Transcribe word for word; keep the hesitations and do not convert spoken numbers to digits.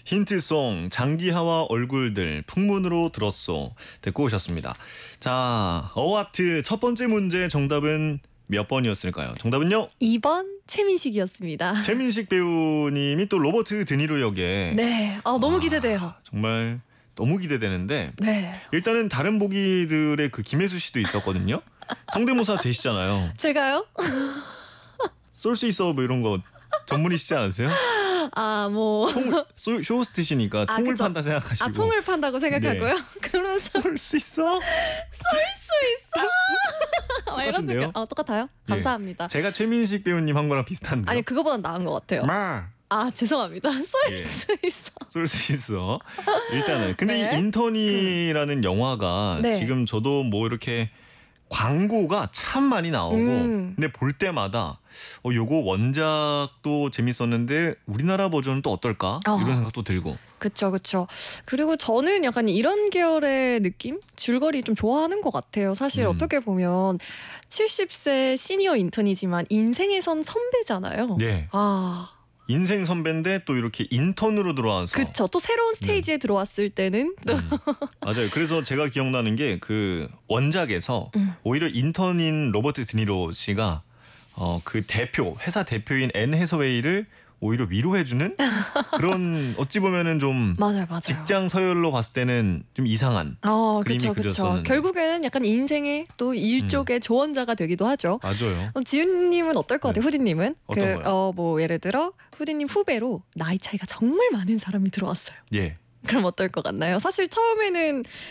힌트송 장기하와 얼굴들 풍문으로 들었소 듣고 오셨습니다. 자, 어와트 첫 번째 문제 정답은 몇 번이었을까요? 정답은요? 이 번 최민식이었습니다. 최민식 배우님이 또 로버트 드니로 역에 네, 아, 너무 아, 기대돼요. 정말 너무 기대되는데 네, 일단은 다른 보기들의 그 김혜수 씨도 있었거든요. 성대모사 되시잖아요. 제가요? 쏠 수 있어 뭐 이런 거 전문이시지 않으세요? 아, 뭐. 총 쏘- 쇼호스트시니까 아, 총을 그쵸. 판다 생각하시고. 아, 총을 판다고 생각하고요. 그러면서 쏠 수 있어? 아, 이런 똑같은데요? 느낌. 아, 똑같아요? 예. 감사합니다. 제가 최민식 배우님 한 거랑 비슷한데요. 아니, 그거보단 나은 것 같아요. 마! 아, 죄송합니다. 쏠 예. 수 있어. 쏠 수 있어. 일단은 근데 네. 이 인턴이라는 영화가 네. 지금 저도 뭐 이렇게 광고가 참 많이 나오고 음. 근데 볼 때마다 어 요거 원작도 재밌었는데 우리나라 버전은 또 어떨까? 어. 이런 생각도 들고. 그쵸, 그쵸. 그리고 저는 약간 이런 계열의 느낌? 줄거리 좀 좋아하는 것 같아요. 사실 음. 어떻게 보면 칠십 세 시니어 인턴이지만 인생에선 선배잖아요. 네. 아, 인생 선배인데 또 이렇게 인턴으로 들어와서 그쵸. 또 새로운 스테이지에 들어왔을 때는 또 음, 맞아요. 그래서 제가 기억나는 게 그 원작에서 음. 오히려 인턴인 로버트 드니로 씨가 어, 그 대표 회사 대표인 앤 해서웨이를 오히려 위로해주는 그런 어찌 보면은 좀 맞아요, 맞아요. 직장 서열로 봤을 때는 좀 이상한 어, 그림이 그쵸, 그쵸. 그렸었는데. 결국에는 약간 인생의 또 일 쪽의 조언자가 되기도 하죠. 맞아요. 그럼 지윤님은 어떨 것 같아요? 네. 후디님은? 어떤 그, 거요? 어, 뭐 예를 들어 후디님 후배로 나이 차이가 정말 많은 사람이 들어왔어요. 예. 그럼 어떨 것 같나요? 사실 처음에는